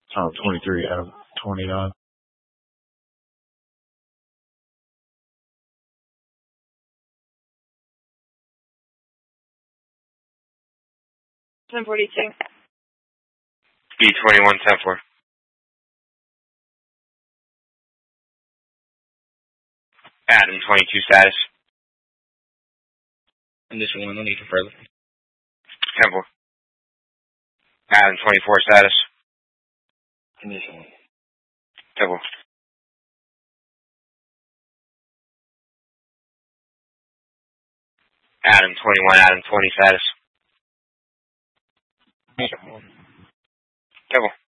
23 out of 29. $10.42. B21, 10-4. Adam 22 status. Condition 1, no need for further. 10-4. Adam 24 status. Condition 1. 10-4. Adam 21, Adam 20 status. 10-4.